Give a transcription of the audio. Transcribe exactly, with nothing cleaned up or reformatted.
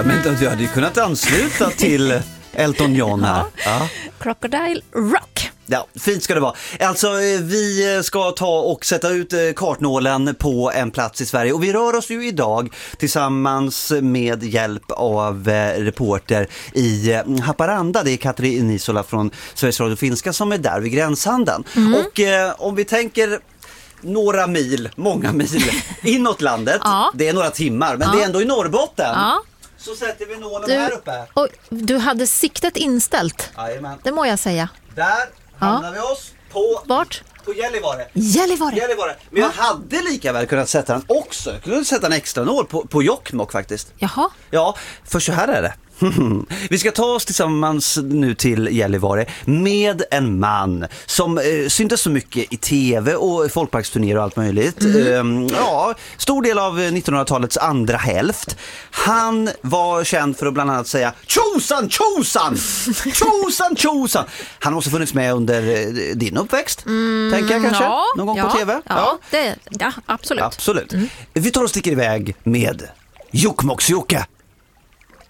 Ja, men du hade ju kunnat ansluta till Elton John här. Ja. Crocodile Rock. Ja, fint ska det vara. Alltså, vi ska ta och sätta ut kartnålen på en plats i Sverige. Och vi rör oss ju idag tillsammans med hjälp av reporter i Haparanda. Det är Katrin Nisola från Sveriges Radio Finska som är där vid gränshandeln. Mm. Och eh, om vi tänker några mil, många mil inåt landet. Ja. Det är några timmar, men ja. Det är ändå i Norrbotten. Ja. Så sätter vi nålen du, här uppe. Och du hade siktet inställt. Jajamän. Det må jag säga. Där hamnar ja. vi oss på... Vart? På Gällivare. Gällivare. Gällivare. Men jag ja. hade lika väl kunnat sätta den också. Jag kunde sätta en extra nål på, på Jokkmokk faktiskt. Jaha. Ja, för så här är det. Vi ska ta oss tillsammans nu till Gällivare med en man som eh, syntes så mycket i tv och folkparksturnéer och allt möjligt. Mm. Eh, ja, stor del av nittonhundratalets andra hälft. Han var känd för att bland annat säga tjosan, tjosan, tjosan, tjosan. Han har också funnits med under eh, din uppväxt, mm, tänker jag kanske, ja, någon gång ja, på tv. Ja, ja. Det, ja absolut. Absolut. Mm. Vi tar och sticker iväg med Jokkmokks-Jocke.